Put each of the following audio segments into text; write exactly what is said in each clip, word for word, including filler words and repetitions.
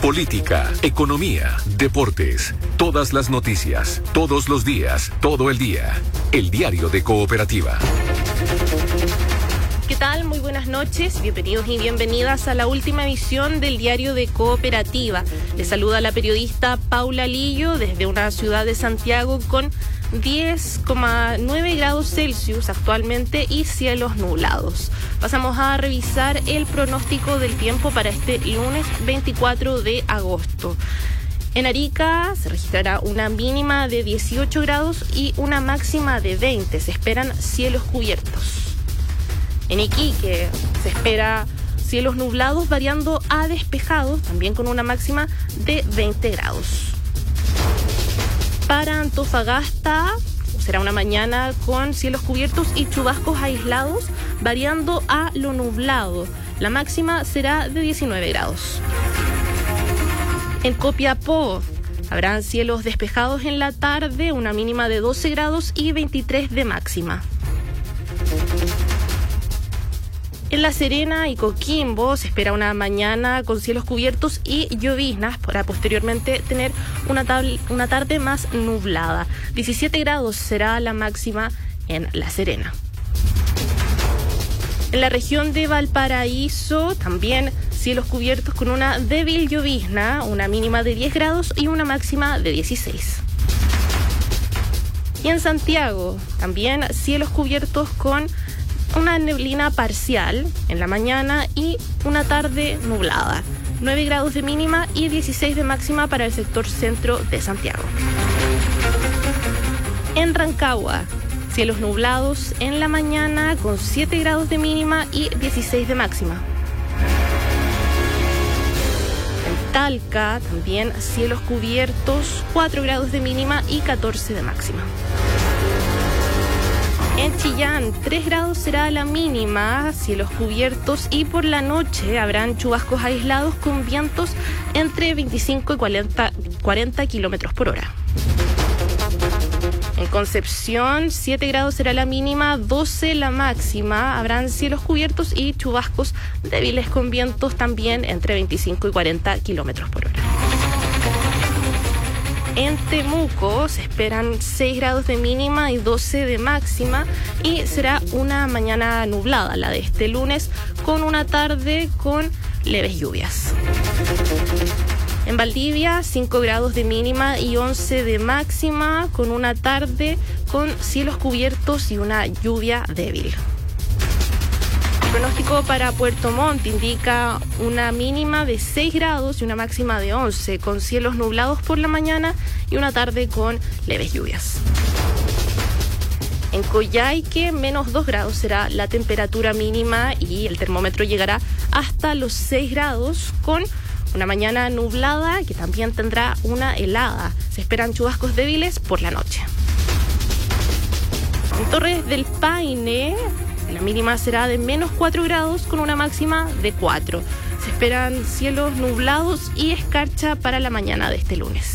Política, economía, deportes, todas las noticias, todos los días, todo el día. El Diario de Cooperativa. ¿Qué tal? Muy buenas noches, bienvenidos y bienvenidas a la última edición del Diario de Cooperativa. Les saluda la periodista Paula Lillo desde una ciudad de Santiago con diez coma nueve grados Celsius actualmente y cielos nublados. Pasamos a revisar el pronóstico del tiempo para este lunes veinticuatro de agosto. En Arica se registrará una mínima de dieciocho grados y una máxima de veinte. Se esperan cielos cubiertos. En Iquique se espera cielos nublados variando a despejados, también con una máxima de veinte grados. Para Antofagasta será una mañana con cielos cubiertos y chubascos aislados, variando a lo nublado. La máxima será de diecinueve grados. En Copiapó habrán cielos despejados en la tarde, una mínima de doce grados y veintitrés de máxima. En La Serena y Coquimbo se espera una mañana con cielos cubiertos y lloviznas para posteriormente tener una, tab- una tarde más nublada. diecisiete grados será la máxima en La Serena. En la región de Valparaíso también cielos cubiertos con una débil llovizna, una mínima de diez grados y una máxima de dieciséis. Y en Santiago también cielos cubiertos con una neblina parcial en la mañana y una tarde nublada. nueve grados de mínima y dieciséis de máxima para el sector centro de Santiago. En Rancagua, cielos nublados en la mañana con siete grados de mínima y dieciséis de máxima. En Talca también cielos cubiertos, cuatro grados de mínima y catorce de máxima. En Chillán, tres grados será la mínima, cielos cubiertos y por la noche habrán chubascos aislados con vientos entre veinticinco y cuarenta, cuarenta kilómetros por hora. En Concepción, siete grados será la mínima, doce la máxima, habrán cielos cubiertos y chubascos débiles con vientos también entre veinticinco y cuarenta kilómetros por hora. En Temuco se esperan seis grados de mínima y doce de máxima y será una mañana nublada la de este lunes con una tarde con leves lluvias. En Valdivia, cinco grados de mínima y once de máxima con una tarde con cielos cubiertos y una lluvia débil. El pronóstico para Puerto Montt indica una mínima de seis grados y una máxima de once, con cielos nublados por la mañana y una tarde con leves lluvias. En Coyhaique, menos dos grados será la temperatura mínima y el termómetro llegará hasta los seis grados, con una mañana nublada que también tendrá una helada. Se esperan chubascos débiles por la noche. En Torres del Paine, la mínima será de menos cuatro grados con una máxima de cuatro. Se esperan cielos nublados y escarcha para la mañana de este lunes.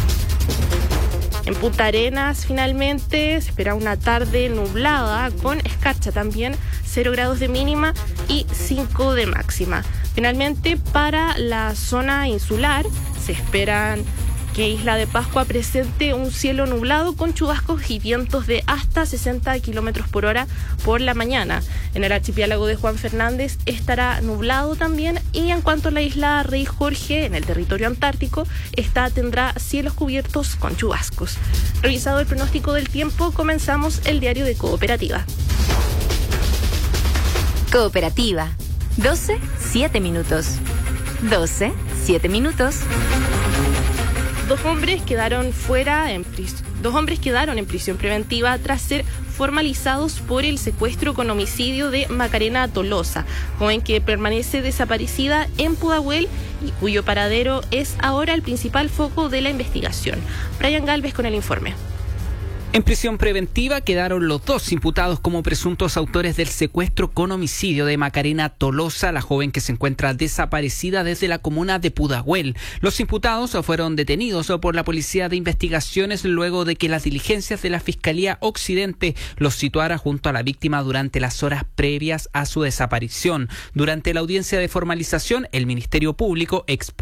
En Punta Arenas, finalmente, se espera una tarde nublada con escarcha también, cero grados de mínima y cinco de máxima. Finalmente, para la zona insular, se esperan que Isla de Pascua presente un cielo nublado con chubascos y vientos de hasta sesenta kilómetros por hora por la mañana. En el archipiélago de Juan Fernández estará nublado también, y en cuanto a la isla Rey Jorge, en el territorio antártico, esta tendrá cielos cubiertos con chubascos. Revisado el pronóstico del tiempo, comenzamos el Diario de Cooperativa. Cooperativa, doce, siete minutos. doce, siete minutos. Dos hombres quedaron fuera en pris- dos hombres quedaron en prisión preventiva tras ser formalizados por el secuestro con homicidio de Macarena Tolosa, joven que permanece desaparecida en Pudahuel y cuyo paradero es ahora el principal foco de la investigación. Brian Galvez con el informe. En prisión preventiva quedaron los dos imputados como presuntos autores del secuestro con homicidio de Macarena Tolosa, la joven que se encuentra desaparecida desde la comuna de Pudahuel. Los imputados fueron detenidos por la Policía de Investigaciones luego de que las diligencias de la Fiscalía Occidente los situara junto a la víctima durante las horas previas a su desaparición. Durante la audiencia de formalización, el Ministerio Público expuso